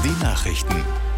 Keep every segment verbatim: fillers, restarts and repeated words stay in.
die Nachrichten.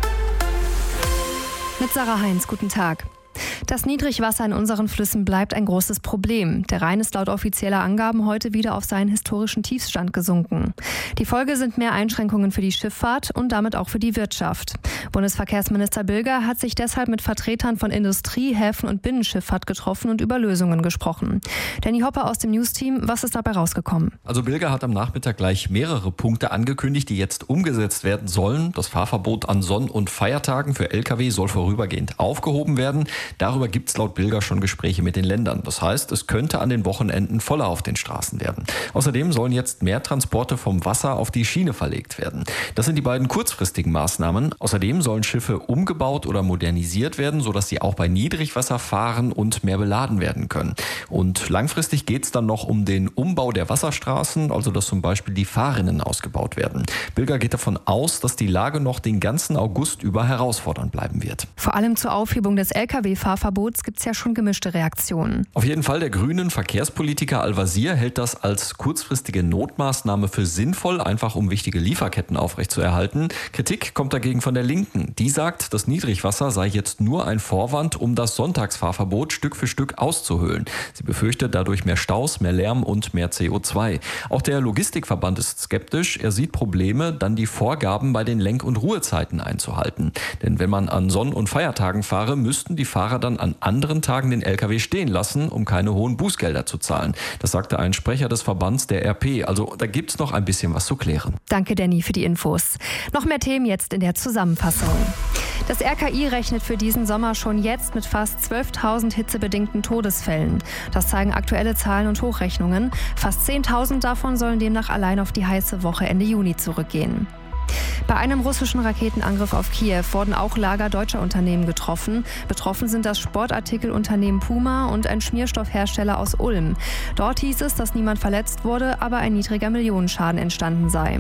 Mit Sarah Heinz, guten Tag. Das Niedrigwasser in unseren Flüssen bleibt ein großes Problem. Der Rhein ist laut offizieller Angaben heute wieder auf seinen historischen Tiefstand gesunken. Die Folge sind mehr Einschränkungen für die Schifffahrt und damit auch für die Wirtschaft. Bundesverkehrsminister Bilger hat sich deshalb mit Vertretern von Industrie, Häfen und Binnenschifffahrt getroffen und über Lösungen gesprochen. Danny Hopper aus dem News-Team, was ist dabei rausgekommen? Also Bilger hat am Nachmittag gleich mehrere Punkte angekündigt, die jetzt umgesetzt werden sollen. Das Fahrverbot an Sonn- und Feiertagen für L K W soll vorübergehend aufgehoben werden. Darüber gibt es laut Bilger schon Gespräche mit den Ländern. Das heißt, es könnte an den Wochenenden voller auf den Straßen werden. Außerdem sollen jetzt mehr Transporte vom Wasser auf die Schiene verlegt werden. Das sind die beiden kurzfristigen Maßnahmen. Außerdem sollen Schiffe umgebaut oder modernisiert werden, sodass sie auch bei Niedrigwasser fahren und mehr beladen werden können. Und langfristig geht es dann noch um den Umbau der Wasserstraßen, also dass zum Beispiel die Fahrrinnen ausgebaut werden. Bilger geht davon aus, dass die Lage noch den ganzen August über herausfordernd bleiben wird. Vor allem zur Aufhebung des L K W-Fahrverbots gibt es ja schon gemischte Reaktionen. Auf jeden Fall, der grünen Verkehrspolitiker Al-Wazir hält das als kurzfristige Notmaßnahme für sinnvoll, einfach um wichtige Lieferketten aufrechtzuerhalten. Kritik kommt dagegen von der Linken. Die sagt, das Niedrigwasser sei jetzt nur ein Vorwand, um das Sonntagsfahrverbot Stück für Stück auszuhöhlen. Sie befürchtet dadurch mehr Staus, mehr Lärm und mehr C O zwei. Auch der Logistikverband ist skeptisch. Er sieht Probleme, dann die Vorgaben bei den Lenk- und Ruhezeiten einzuhalten. Denn wenn man an Sonn- und Feiertagen fahre, müssten die Fahrer dann an anderen Tagen den L K W stehen lassen, um keine hohen Bußgelder zu zahlen. Das sagte ein Sprecher des Verbands der R P. Also da gibt es noch ein bisschen was zu klären. Danke, Danny, für die Infos. Noch mehr Themen jetzt in der Zusammenfassung. Das R K I rechnet für diesen Sommer schon jetzt mit fast zwölftausend hitzebedingten Todesfällen. Das zeigen aktuelle Zahlen und Hochrechnungen. Fast zehntausend davon sollen demnach allein auf die heiße Woche Ende Juni zurückgehen. Bei einem russischen Raketenangriff auf Kiew wurden auch Lager deutscher Unternehmen getroffen. Betroffen sind das Sportartikelunternehmen Puma und ein Schmierstoffhersteller aus Ulm. Dort hieß es, dass niemand verletzt wurde, aber ein niedriger Millionenschaden entstanden sei.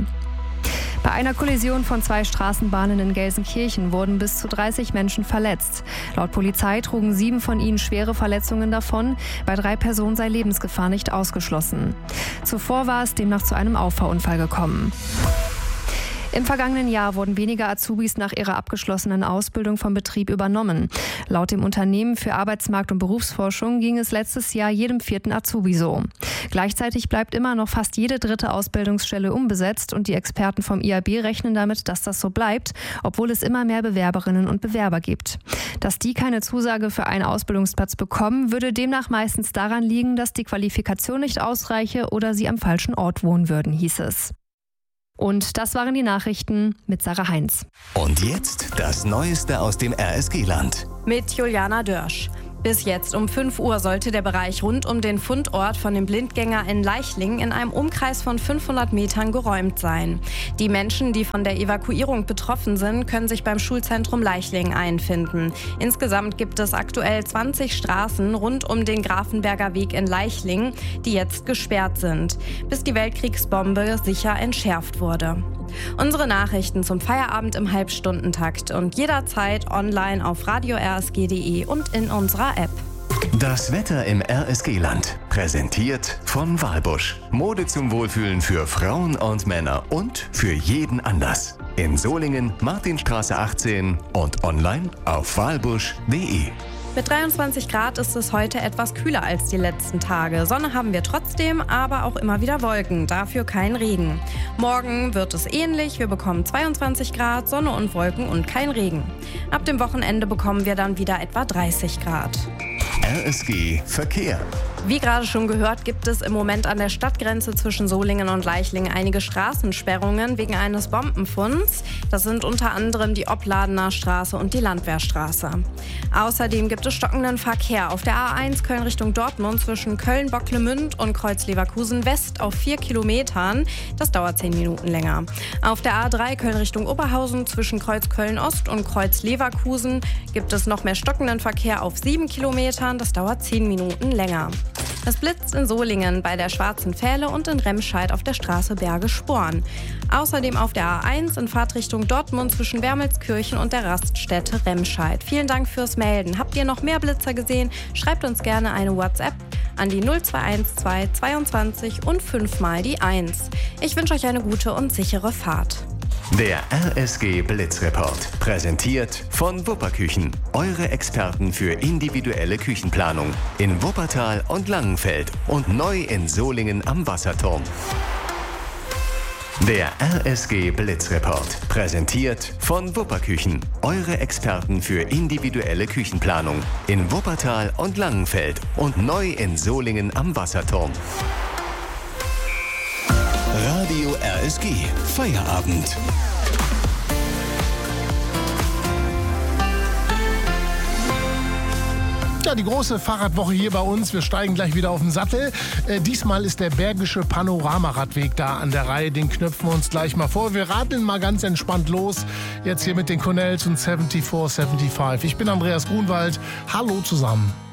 Bei einer Kollision von zwei Straßenbahnen in Gelsenkirchen wurden bis zu dreißig Menschen verletzt. Laut Polizei trugen sieben von ihnen schwere Verletzungen davon. Bei drei Personen sei Lebensgefahr nicht ausgeschlossen. Zuvor war es demnach zu einem Auffahrunfall gekommen. Im vergangenen Jahr wurden weniger Azubis nach ihrer abgeschlossenen Ausbildung vom Betrieb übernommen. Laut dem Unternehmen für Arbeitsmarkt- und Berufsforschung ging es letztes Jahr jedem vierten Azubi so. Gleichzeitig bleibt immer noch fast jede dritte Ausbildungsstelle unbesetzt und die Experten vom I A B rechnen damit, dass das so bleibt, obwohl es immer mehr Bewerberinnen und Bewerber gibt. Dass die keine Zusage für einen Ausbildungsplatz bekommen, würde demnach meistens daran liegen, dass die Qualifikation nicht ausreiche oder sie am falschen Ort wohnen würden, hieß es. Und das waren die Nachrichten mit Sarah Heinz. Und jetzt das Neueste aus dem R S G-Land. Mit Juliana Dörsch. Bis jetzt um fünf Uhr sollte der Bereich rund um den Fundort von dem Blindgänger in Leichling in einem Umkreis von fünfhundert Metern geräumt sein. Die Menschen, die von der Evakuierung betroffen sind, können sich beim Schulzentrum Leichling einfinden. Insgesamt gibt es aktuell zwanzig Straßen rund um den Grafenberger Weg in Leichling, die jetzt gesperrt sind, bis die Weltkriegsbombe sicher entschärft wurde. Unsere Nachrichten zum Feierabend im Halbstundentakt und jederzeit online auf radio r s g punkt d e und in unserer App. Das Wetter im R S G-Land. Präsentiert von Walbusch. Mode zum Wohlfühlen für Frauen und Männer und für jeden Anlass. In Solingen, Martinstraße achtzehn und online auf walbusch punkt d e. Mit dreiundzwanzig Grad ist es heute etwas kühler als die letzten Tage. Sonne haben wir trotzdem, aber auch immer wieder Wolken, dafür kein Regen. Morgen wird es ähnlich, wir bekommen zweiundzwanzig Grad, Sonne und Wolken und kein Regen. Ab dem Wochenende bekommen wir dann wieder etwa dreißig Grad. R S G Verkehr. Wie gerade schon gehört, gibt es im Moment an der Stadtgrenze zwischen Solingen und Leichling einige Straßensperrungen wegen eines Bombenfunds. Das sind unter anderem die Opladener Straße und die Landwehrstraße. Außerdem gibt es stockenden Verkehr auf der A eins Köln Richtung Dortmund zwischen Köln-Bocklemünd und Kreuz-Leverkusen West auf vier Kilometern. Das dauert zehn Minuten länger. Auf der A drei Köln Richtung Oberhausen zwischen Kreuz-Köln Ost und Kreuz-Leverkusen gibt es noch mehr stockenden Verkehr auf sieben Kilometern. Das dauert zehn Minuten länger. Es blitzt in Solingen bei der Schwarzen Pfähle und in Remscheid auf der Straße Berge-Sporn. Außerdem auf der A eins in Fahrtrichtung Dortmund zwischen Wermelskirchen und der Raststätte Remscheid. Vielen Dank fürs Melden. Habt ihr noch mehr Blitzer gesehen? Schreibt uns gerne eine WhatsApp an die null zwei eins zwei zweiundzwanzig und fünf mal die eins. Ich wünsche euch eine gute und sichere Fahrt. Der R S G Blitzreport, präsentiert von Wupperküchen. Eure Experten für individuelle Küchenplanung in Wuppertal und Langenfeld und neu in Solingen am Wasserturm. Der R S G Blitzreport, präsentiert von Wupperküchen. Eure Experten für individuelle Küchenplanung in Wuppertal und Langenfeld und neu in Solingen am Wasserturm. Radio R S G, Feierabend. Ja, die große Fahrradwoche hier bei uns. Wir steigen gleich wieder auf den Sattel. Äh, diesmal ist der Bergische Panoramaradweg da an der Reihe. Den knöpfen wir uns gleich mal vor. Wir radeln mal ganz entspannt los. Jetzt hier mit den Cornells und vierundsiebzig fünfundsiebzig. Ich bin Andreas Grunwald. Hallo zusammen.